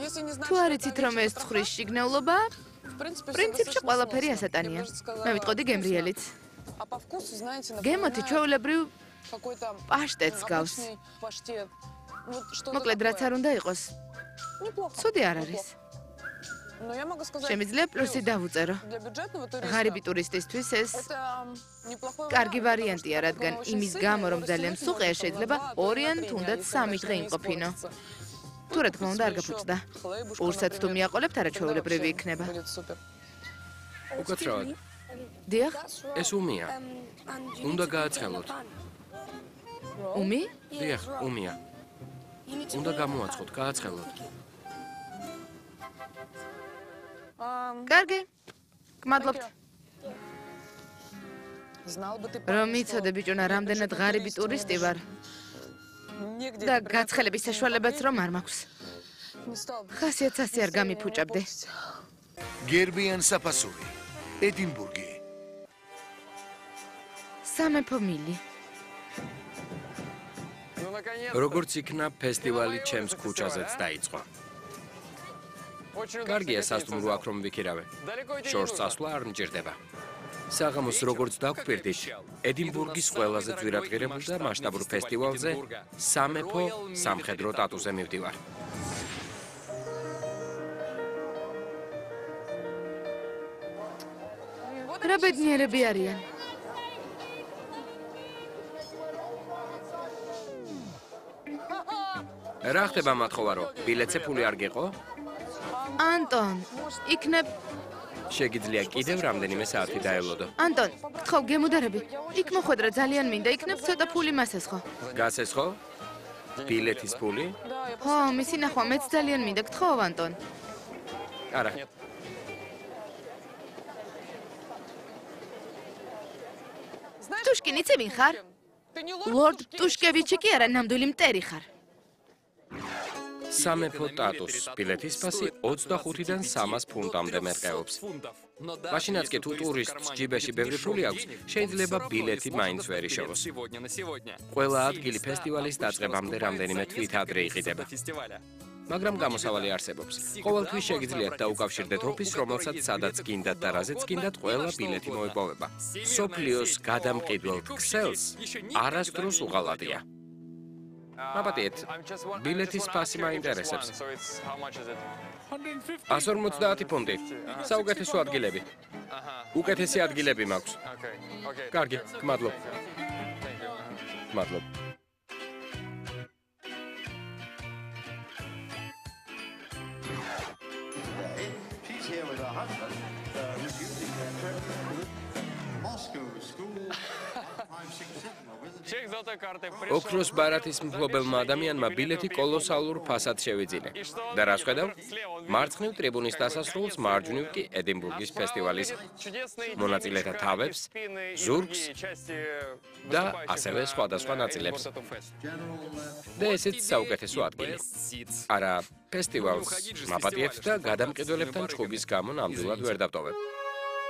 თუ არ იცით რომ ეს ცხვრის შიგნეულობა, პრინციპში ყველაფერი ასატანია. მე ვიტყოდი გემრიელიც. გემოთი ჩვეულებრივ პაშტეტს გავს. მოკლედ რაც არ უნდა იყოს. ცუდი არ არის. შემიძლია პლუსი დავუწერო. ღარიბი ტურისტისთვის ეს კარგი ვარიანტია, რადგან იმის გამო, რომ ძალიან სუყეა, შეიძლება 2 ან თუნდაც 3 დღე იმყოფინო. თუ რა თქმა უნდა არ გაფუჭდა. პურსაც თუ მიაყოლებთ, არაჩვეულებრივი იქნება. უკაცრავად. დიახ, ეს უმია. უნდა გააცხელოთ. უმი? დიახ, უმია. უნდა გამოაცხოთ, გააცხელოთ. კარგი. გმადლობთ. რომ იცოდე ბიჭუნა, რამდენად ღარიბი ტურისტი ვარ. და გაცხელების საშუალებაც რომ არ მაქვს. 100-100 არ გამიფუჭებდი. გერბიან საფასური, ედინბურგი. სამეფო მილი. როგორც იქნა ფესტივალი ჩემს ქუჩაზეც დაიწყო. კარგია სასტუმრო აქ რომ ვიქირავე. შორს წასვლა არ მჭირდება. საღამოს როგორც დაგვპირდით, ედინბურგის ყველაზე ძვირადღირებულ და მასშტაბურ ფესტივალზე სამეფო სამხედრო ტატუზე მივდივარ. რა ბედნიერები არიან. რა ხდება მათხოვარო? ბილეთზე ფული არ გიყო? ანტონ, იქნებ შეგიძლია კიდევ რამდენიმე საათი დაევლოდო. ანტონ, გთხოვ გემუდარები. იქ მოხვედრა ძალიან მინდა, იქნებ ცოტა ფული მასესხო. გასესხო? ბილეთის ფული? ხო, მისი ნახვა მეც ძალიან მინდა, გთხოვ ანტონ. არა. ტუშკინი ცი ვინ ხარ? ლორდ ტუშკევიჩი კი არა, ნამდვილი მტერი ხარ. სამეფო ტატუს ბილეთის ფასი 25-დან 300 ფუნტამდე მერყეობს. მაშინაც კი თუ ტურისტს ჯიბეში ბევრი ფული აქვს, შეიძლება ბილეთი მაინც ვერ იშოვოს. ყველა ადგილი ფესტივალის დაწყებამდე რამდენიმე თვით ადრე იყიდება. მაგრამ გამოსავალი არსებობს. ყოველთვის შეგიძლიათ დაუკავშირდეთ ოფისს, რომელსაც სადაც გინდათ და რაზეც გინდათ ყველა ბილეთი მოიპოვება. სოფლიოს გადამყიდველ ქსელს არასდროს უღალატია. მაპატიეთ, ბილეთის ფასი მაინტერესებს. 150 ფუნტი. საუკეთესო ადგილები. უკეთესი ადგილები მაქვს. კარგი, გმადლობ. გმადლობ. ოქროს ბარათის მფლობელმა ადამიანმა ბილეთი კოლოსალურ ფასად შევიძინა. და რას ხედავ? მარცხნივ ტრიბუნის დასასრულს, მარჯვნივ კი ედინბურგის ფესტივალის მონაწილეთა თავებს, ზურგს და ასევე სხვადასხვა ნაწილებს. და ესეც საუკეთესო ადგილი. არა, ფესტივალს მაპატიეთ და გადამყიდველებთან ჩხუბის გამო ნამდვილად ვერ დავტოვებ.